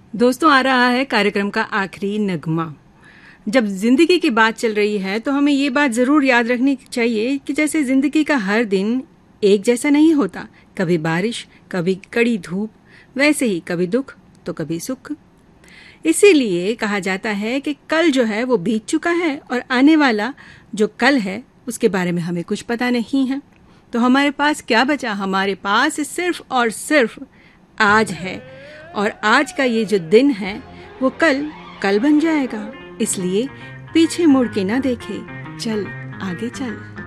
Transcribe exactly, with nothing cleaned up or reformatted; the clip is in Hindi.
दोस्तों, आ रहा है कार्यक्रम का आखिरी नगमा। जब जिंदगी की बात चल रही है तो हमें ये बात ज़रूर याद रखनी चाहिए कि जैसे जिंदगी का हर दिन एक जैसा नहीं होता, कभी बारिश, कभी कड़ी धूप, वैसे ही कभी दुख तो कभी सुख। इसीलिए कहा जाता है कि कल जो है वो बीत चुका है और आने वाला जो कल है उसके बारे में हमें कुछ पता नहीं है। तो हमारे पास क्या बचा? हमारे पास सिर्फ और सिर्फ आज है, और आज का ये जो दिन है वो कल कल बन जाएगा। इसलिए पीछे मुड़ के ना देखे, चल आगे चल।